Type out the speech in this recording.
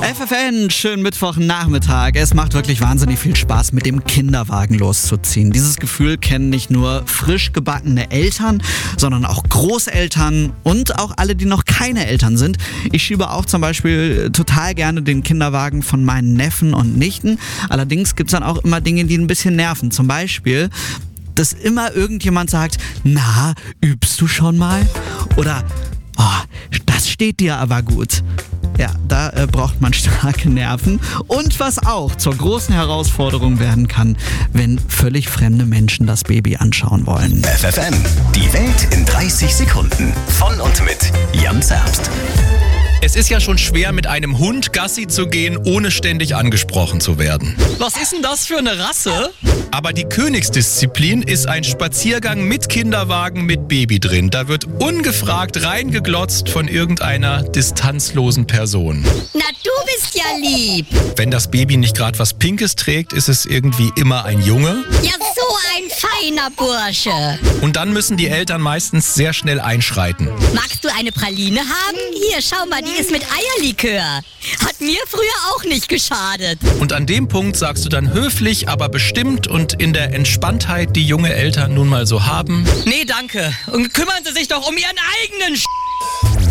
FFN, schönen Mittwochnachmittag. Es macht wirklich wahnsinnig viel Spaß, mit dem Kinderwagen loszuziehen. Dieses Gefühl kennen nicht nur frisch gebackene Eltern, sondern auch Großeltern und auch alle, die noch keine Eltern sind. Ich schiebe auch zum Beispiel total gerne den Kinderwagen von meinen Neffen und Nichten. Allerdings gibt es dann auch immer Dinge, die ein bisschen nerven. Zum Beispiel, dass immer irgendjemand sagt, na, übst du schon mal? Oder, oh, das steht dir aber gut. Ja, da braucht man starke Nerven. Und was auch zur großen Herausforderung werden kann, wenn völlig fremde Menschen das Baby anschauen wollen. FFN, die Welt in 30 Sekunden. Von und mit Jan Zerbst. Es ist ja schon schwer, mit einem Hund Gassi zu gehen, ohne ständig angesprochen zu werden. Was ist denn das für eine Rasse? Aber die Königsdisziplin ist ein Spaziergang mit Kinderwagen mit Baby drin. Da wird ungefragt reingeglotzt von irgendeiner distanzlosen Person. Na, du bist ja lieb. Wenn das Baby nicht gerade was Pinkes trägt, ist es irgendwie immer ein Junge. Ja, so ein feiner Bursche. Und dann müssen die Eltern meistens sehr schnell einschreiten. Magst du eine Praline haben? Hier, schau mal, die ist mit Eierlikör. Hat mir früher auch nicht geschadet. Und an dem Punkt sagst du dann höflich, aber bestimmt und in der Entspanntheit, die junge Eltern nun mal so haben: Nee, danke. Und kümmern Sie sich doch um Ihren eigenen